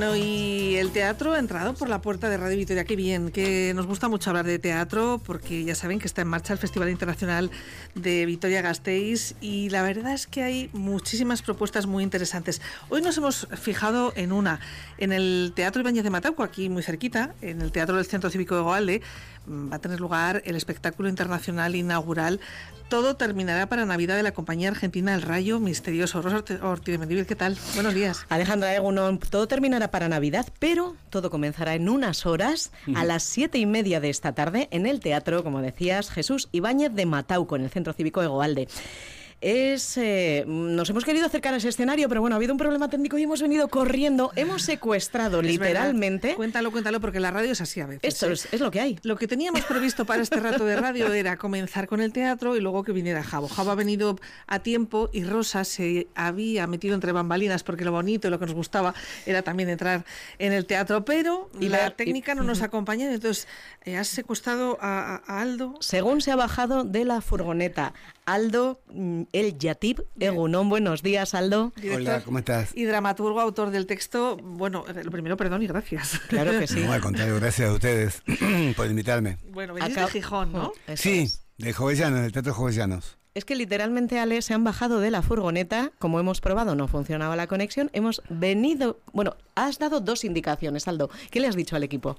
Bueno, y el teatro ha entrado por la puerta de Radio Vitoria. Qué bien, que nos gusta mucho hablar de teatro porque ya saben que está en marcha el Festival Internacional de Vitoria-Gasteiz y la verdad es que hay muchísimas propuestas muy interesantes. Hoy nos hemos fijado en una, en el Teatro Ibáñez de Matauco, aquí muy cerquita, en el Teatro del Centro Cívico de Goalde, va a tener lugar el espectáculo internacional inaugural. Todo terminará para Navidad de la compañía argentina El Rayo Misterioso. Rosa Ortiz de Mendívil, ¿qué tal? Buenos días. Alejandra Egunon, todo terminará para Navidad, pero todo comenzará en unas horas, a las 7:30 de esta tarde, en el teatro, como decías, Jesús Ibáñez de Matauco, en el Centro Cívico de Goalde. Nos hemos querido acercar a ese escenario, pero bueno, ha habido un problema técnico y hemos venido corriendo. Hemos secuestrado literalmente. Cuéntalo, porque la radio es así a veces. Esto es lo que hay. Lo que teníamos previsto para este rato de radio era comenzar con el teatro y luego que viniera Javo. Javo ha venido a tiempo y Rosa se había metido entre bambalinas porque lo bonito y lo que nos gustaba era también entrar en el teatro, pero la técnica no nos acompaña, entonces has secuestrado a Aldo. Según se ha bajado de la furgoneta, Aldo El Yatib Egunon. Buenos días, Aldo. Director. Hola, ¿cómo estás? Y dramaturgo, autor del texto. Bueno, lo primero, perdón y gracias. Claro que sí. No, al contrario, gracias a ustedes por invitarme. Bueno, venís de Gijón, ¿no? Sí, de Jovellanos, del Teatro Jovellanos. Es que literalmente, Ale, se han bajado de la furgoneta, como hemos probado, no funcionaba la conexión, hemos venido... Bueno, has dado 2 indicaciones, Aldo. ¿Qué le has dicho al equipo?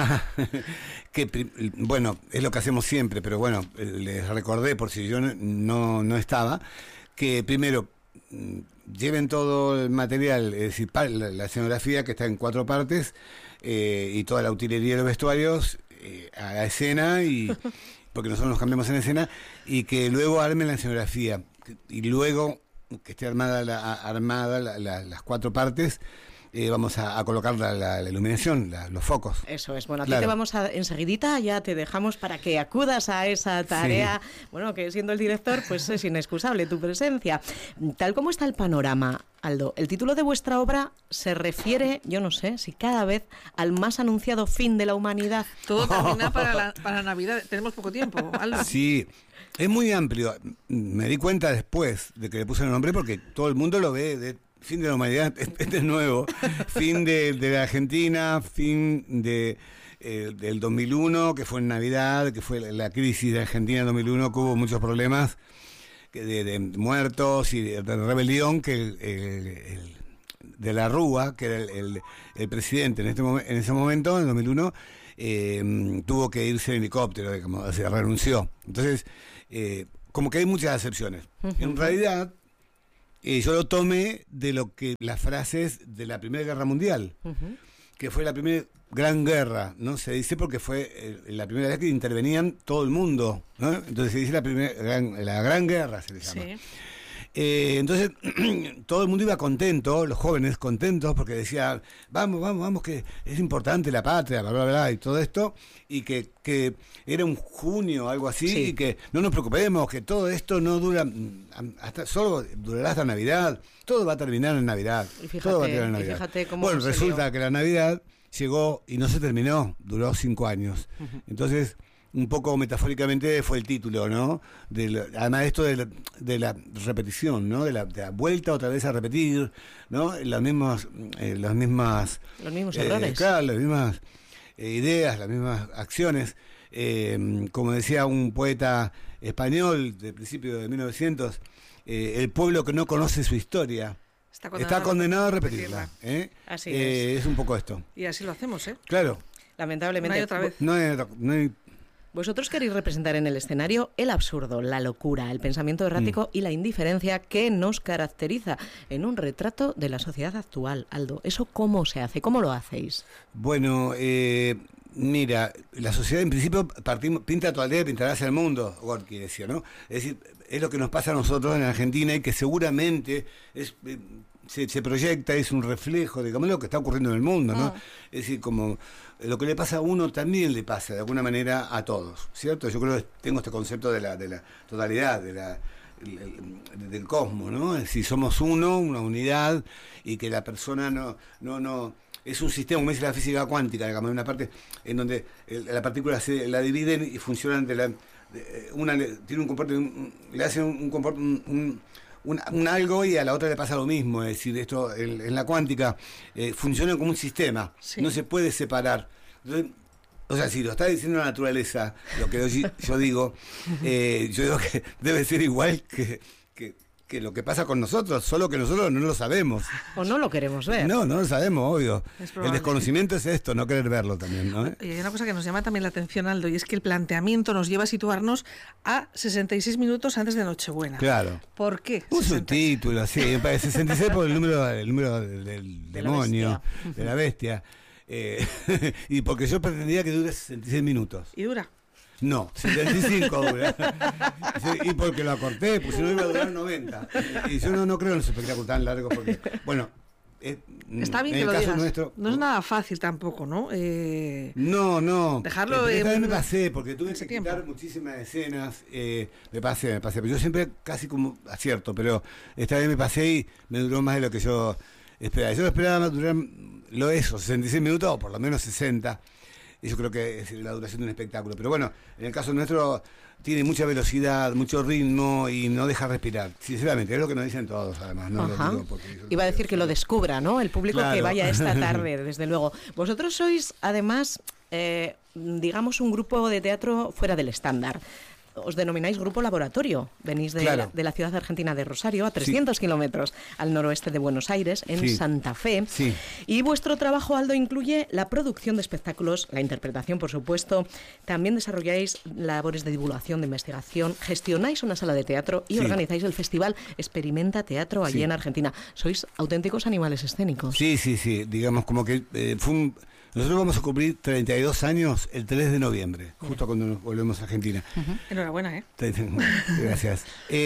Bueno, es lo que hacemos siempre, pero bueno, les recordé, por si yo no estaba, que primero lleven todo el material, es decir, la escenografía que está en 4 partes, y toda la utilería de los vestuarios a la escena y... porque nosotros nos cambiamos en escena, y que luego armen la escenografía, y luego que esté armada las 4 partes, vamos a colocar la iluminación, los focos. Eso es, bueno, aquí claro. te vamos a, enseguidita ya te dejamos para que acudas a esa tarea, sí. Bueno, que siendo el director, pues es inexcusable tu presencia. Tal como está el panorama, Aldo, el título de vuestra obra se refiere, yo no sé, si cada vez al más anunciado fin de la humanidad. Todo termina para Navidad, tenemos poco tiempo, Aldo. Sí, es muy amplio. Me di cuenta después de que le puse el nombre porque todo el mundo lo ve de fin de la humanidad, este es nuevo, fin de la Argentina, fin del 2001, que fue en Navidad, que fue la crisis de Argentina en 2001, que hubo muchos problemas de muertos y de rebelión, que de la Rúa, que era el presidente en ese momento, en 2001, tuvo que irse en helicóptero, o sea, renunció. Entonces, como que hay muchas excepciones. En realidad, yo lo tomé de lo que las frases de la Primera Guerra Mundial, que fue la primera gran guerra, ¿no? Se dice porque fue la primera vez que intervenían todo el mundo, ¿no? Entonces se dice la gran guerra, se le llama. Sí. Entonces todo el mundo iba contento, los jóvenes contentos, porque decía, vamos, que es importante la patria, bla, bla, bla, y todo esto, y que era un junio, algo así, sí. Y que no nos preocupemos, que todo esto no dura, solo durará hasta Navidad, todo va a terminar en Navidad, todo va a terminar en Navidad. Fíjate cómo bueno, resulta que la Navidad llegó y no se terminó, duró 5 años. Entonces, un poco metafóricamente fue el título, ¿no? Además esto de la repetición, ¿no? De la vuelta otra vez a repetir, ¿no? Los mismos errores. Claro, las mismas ideas, las mismas acciones. Como decía un poeta español de principio de 1900, el pueblo que no conoce su historia está condenado a repetirla. Así es. Es un poco esto. Y así lo hacemos, ¿eh? Claro. Lamentablemente. No hay otra vez. No hay. Vosotros queréis representar en el escenario el absurdo, la locura, el pensamiento errático y la indiferencia que nos caracteriza en un retrato de la sociedad actual. Aldo, ¿eso cómo se hace? ¿Cómo lo hacéis? Bueno, mira, la sociedad en principio pinta tu aldea y pintarás el mundo, Gorky decía, ¿no? Es decir, es lo que nos pasa a nosotros en Argentina y que seguramente se proyecta, es un reflejo, digamos, de lo que está ocurriendo en el mundo, ¿no? Es decir, como lo que le pasa a uno también le pasa de alguna manera a todos, ¿cierto? Yo creo que tengo este concepto de la totalidad, del cosmos, ¿no? Es decir, somos uno, una unidad, y que la persona no es un sistema, como dice la física cuántica, digamos, una parte en donde la partícula se la dividen y funcionan una tiene un comportamiento, le hacen un algo y a la otra le pasa lo mismo. Es decir, esto en la cuántica funciona como un sistema, Sí. no se puede separar. Entonces, o sea, si lo está diciendo la naturaleza, lo que yo digo, yo digo que debe ser igual que lo que pasa con nosotros, solo que nosotros no lo sabemos. O no lo queremos ver. No lo sabemos, obvio. Es El probable. desconocimiento es esto, no querer verlo también, ¿no? Y hay una cosa que nos llama también la atención, Aldo, y es que el planteamiento nos lleva a situarnos a 66 minutos antes de Nochebuena. Claro. ¿Por qué? Un 66. subtítulo, sí, 66 por el número del De la demonio, bestia. de la bestia. Y porque yo pretendía que dure 66 minutos. ¿Y dura? No, 75 dura. Sí, y porque lo acorté, pues si no iba a durar 90. Y yo no creo en los espectáculos tan largos porque, bueno... Está bien en que el lo caso digas. nuestro, No es nada fácil tampoco, ¿no? No. Dejarlo Esta vez en- me pasé, porque tuve ese que quitar tiempo. muchísimas escenas. Me pasé. Pero yo siempre casi como acierto, pero esta vez me pasé y me duró más de lo que yo esperaba. Yo esperaba durar 66 minutos o por lo menos 60. Y yo creo que es la duración de un espectáculo. Pero bueno, en el caso nuestro tiene mucha velocidad, mucho ritmo y no deja respirar. Sinceramente, es lo que nos dicen todos, además. No lo Ajá. digo porque yo Iba a decir que lo descubra, ¿no? El público que Claro. vaya esta tarde, desde luego. Vosotros sois, además, digamos, un grupo de teatro fuera del estándar. Os denomináis Grupo Laboratorio. Venís de, Claro. de la ciudad argentina de Rosario, a 300 kilómetros al noroeste de Buenos Aires, en Sí. Santa Fe. Sí. Y vuestro trabajo, Aldo, incluye la producción de espectáculos, la interpretación, por supuesto. También desarrolláis labores de divulgación, de investigación, gestionáis una sala de teatro y Sí. organizáis el festival Experimenta Teatro allí Sí. en Argentina. Sois auténticos animales escénicos. Sí, digamos como que nosotros vamos a cumplir 32 años el 3 de noviembre, justo cuando nos volvemos a Argentina. Enhorabuena, ¿eh? Gracias.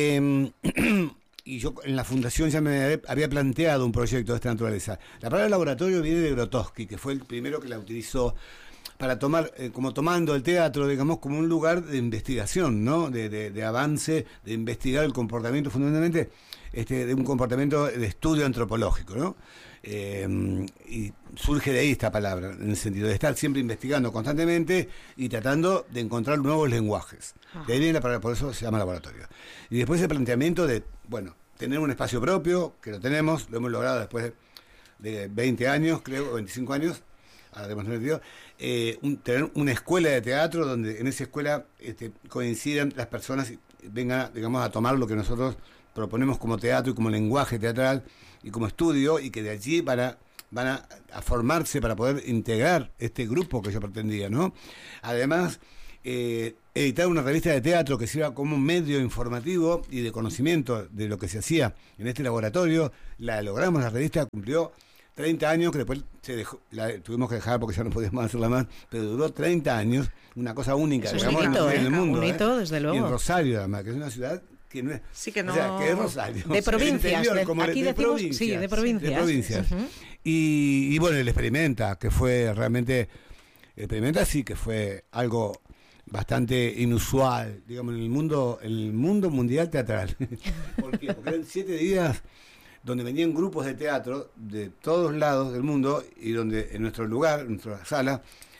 Y yo en la fundación ya me había planteado un proyecto de esta naturaleza. La palabra laboratorio viene de Grotowski, que fue el primero que la utilizó para tomar, como tomando el teatro, digamos, como un lugar de investigación, ¿no? De avance, de investigar el comportamiento, fundamentalmente de un comportamiento de estudio antropológico, ¿no? Y surge de ahí esta palabra, en el sentido de estar siempre investigando constantemente y tratando de encontrar nuevos lenguajes. De ahí viene la palabra, por eso se llama laboratorio. Y después el planteamiento de, bueno, tener un espacio propio, que lo tenemos, lo hemos logrado después de 20 años, creo, 25 años, ahora hemos metido, tener una escuela de teatro donde en esa escuela coincidan las personas y vengan, digamos, a tomar lo que nosotros proponemos como teatro y como lenguaje teatral y como estudio, y que de allí van a formarse para poder integrar este grupo que yo pretendía, ¿no? Además, editar una revista de teatro que sirva como un medio informativo y de conocimiento de lo que se hacía en este laboratorio. La logramos, la revista cumplió 30 años, que después la tuvimos que dejar porque ya no podíamos hacerla más, pero duró 30 años, una cosa única, Eso es un digamos, hito, en el mundo. un hito, desde luego. Y en Rosario, además, que es una ciudad que no es... Sí que no... O sea, que es Rosario. De provincias, Interior, como aquí de decimos, provincias, sí, de provincias. de provincias. Ujú. Y bueno, el Experimenta, que fue realmente... Experimenta sí que fue algo bastante inusual, digamos, en el mundo mundial teatral. ¿Por qué? Porque eran 7 días donde venían grupos de teatro de todos lados del mundo y donde en nuestro lugar, en nuestra sala,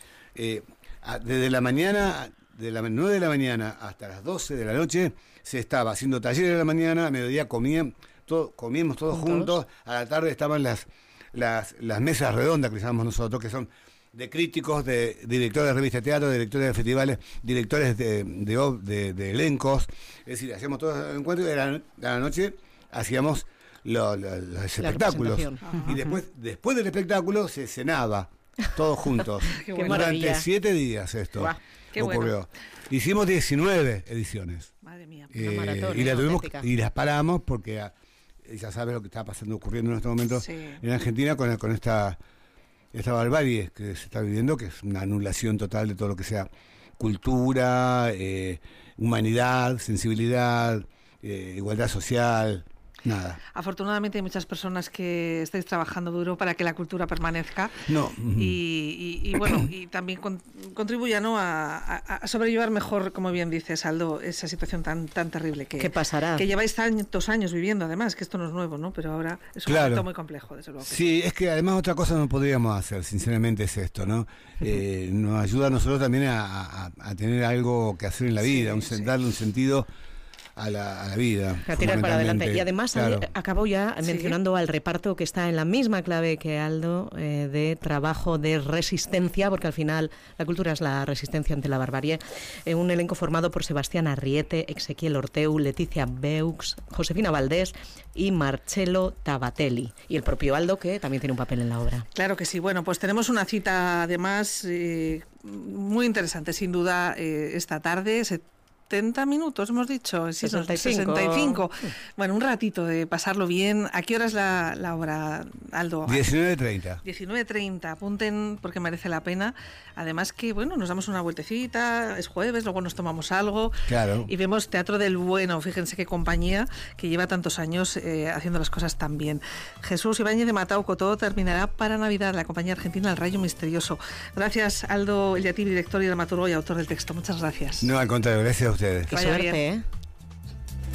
desde la mañana, de las 9 de la mañana hasta las 12 de la noche, se estaba haciendo talleres de la mañana, a mediodía comíamos todos juntos, a la tarde estaban las mesas redondas que llamamos nosotros, que son de críticos, de directores de revistas de teatro, de directores de festivales, directores de elencos. Es decir, hacíamos todos los encuentros y a la noche hacíamos los espectáculos. presentación. Y después del espectáculo se cenaba, todos juntos. Qué bueno. Durante maravilla. 7 días esto Guau, qué ocurrió. bueno. Hicimos 19 ediciones. Madre mía. Una maratón, Y la tuvimos auténtica. y las paramos porque ya sabes lo que está ocurriendo en este momento Sí. en Argentina con esta barbarie que se está viviendo, que es una anulación total de todo lo que sea cultura, humanidad, sensibilidad, igualdad social, nada. Afortunadamente hay muchas personas que estáis trabajando duro para que la cultura permanezca No. y bueno, y también contribuya, ¿no?, a sobrellevar mejor, como bien dices, Aldo, esa situación tan terrible ¿Qué pasará? que lleváis tantos años viviendo, además, que esto no es nuevo, ¿no? Pero ahora es un Claro. momento muy complejo, desde luego. Sí, es que además otra cosa no podríamos hacer, sinceramente es esto, ¿no? Nos ayuda a nosotros también a tener algo que hacer en la vida, darle un sentido a la vida. A tirar para adelante. Y además claro. acabo ya mencionando al reparto que está en la misma clave que Aldo, de trabajo, de resistencia, porque al final la cultura es la resistencia ante la barbarie. Un elenco formado por Sebastián Arriete, Ezequiel Orteu, Leticia Beux, Josefina Valdés y Marcelo Tabatelli. Y el propio Aldo, que también tiene un papel en la obra. Claro que sí. Bueno, pues tenemos una cita además muy interesante, sin duda, esta tarde. 70 minutos, hemos dicho. 65. Bueno, un ratito de pasarlo bien. ¿A qué hora es la hora, Aldo? 19:30. 19:30. Apunten porque merece la pena. Además que, bueno, nos damos una vueltecita, es jueves, luego nos tomamos algo. Claro. Y vemos teatro del bueno. Fíjense qué compañía que lleva tantos años haciendo las cosas tan bien. Jesús Ibáñez de Matauco, todo terminará para Navidad. La compañía argentina El Rayo Misterioso. Gracias, Aldo Ellativi, director y dramaturgo y autor del texto. Muchas gracias. No, al contrario, gracias a ustedes. Qué suerte, ¿eh?